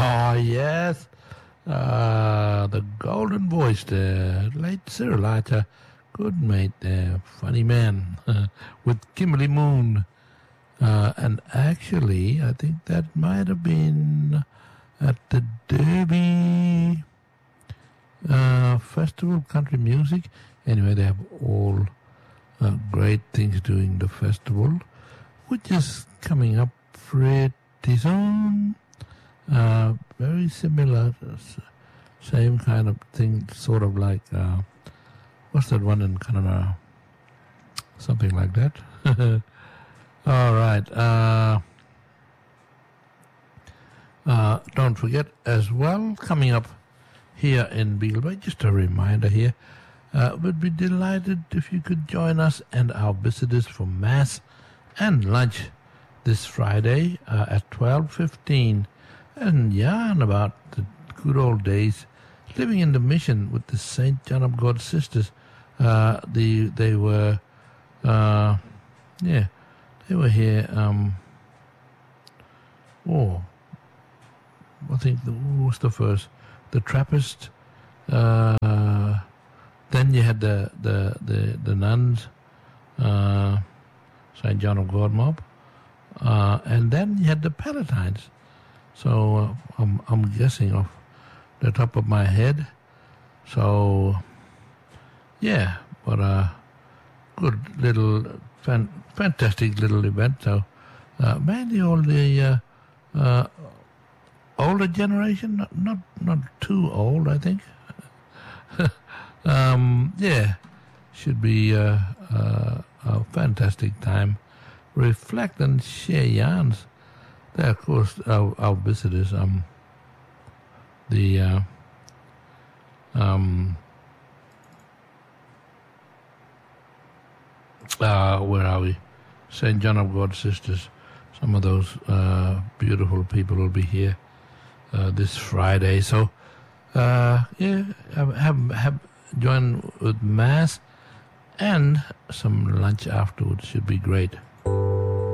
Oh, yes. The golden voice there, late Cyril Archer, good mate there, funny man, with Kimberly Moon. And actually, I think that might have been at the Derby Festival Country Music. Anyway, they have all great things doing the festival, which is coming up pretty soon. Very similar, same kind of thing, sort of like, what's that one in Canada? Something like that. All right. Don't forget as well, coming up here in Beagle Bay, just a reminder here, we'd be delighted if you could join us and our visitors for Mass and lunch this Friday at 12:15 and yarn about the good old days living in the mission with the St. John of God sisters. They were here. I think who was the first? The Trappist. Then you had the nuns, St. John of God mob, and then you had the Palatines. So I'm guessing off the top of my head. So yeah, but good little fantastic little event. So mainly all the older generation, not too old, I think. Yeah, should be a fantastic time. Reflect and share yarns. There, of course, our visitors. Where are we? St. John of God sisters. Some of those beautiful people will be here this Friday. So, have join with Mass and some lunch afterwards. Should be great.